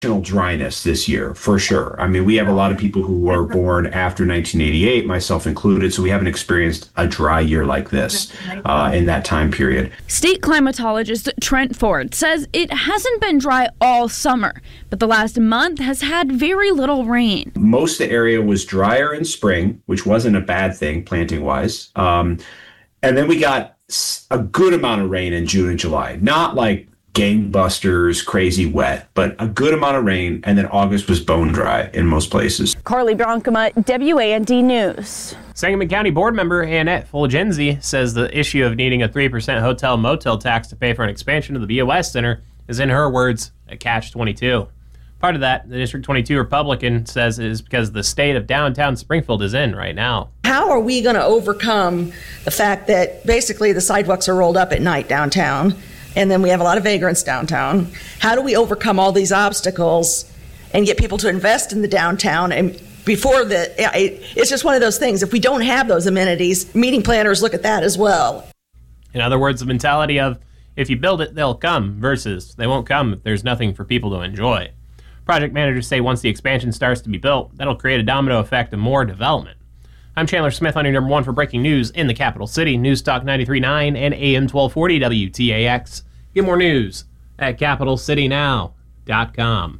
dryness this year, for sure. I mean, we have a lot of people who were born after 1988, myself included, so we haven't experienced a dry year like this in that time period. State climatologist Trent Ford says it hasn't been dry all summer, but the last month has had very little rain. Most of the area was drier in spring, which wasn't a bad thing planting-wise. And then we got a good amount of rain in June and July. Not like gangbusters, crazy wet, but a good amount of rain, and then August was bone dry in most places. Carly Bronkema, WAND News. Sangamon County board member Annette Fulgenzi says the issue of needing a 3% hotel motel tax to pay for an expansion of the BOS Center is, in her words, a catch-22. Part of that, the District 22 Republican says, is because the state of downtown Springfield is in right now. How are we going to overcome the fact that basically the sidewalks are rolled up at night downtown, and then we have a lot of vagrants downtown? How do we overcome all these obstacles and get people to invest in the downtown? And it's just one of those things. If we don't have those amenities, meeting planners look at that as well. In other words, the mentality of, if you build it, they'll come, versus they won't come if there's nothing for people to enjoy. Project managers say once the expansion starts to be built, that'll create a domino effect of more development. I'm Chandler Smith on your number one for breaking news in the capital city, News Talk 93.9 and AM 1240 WTAX. Get more news at capitalcitynow.com.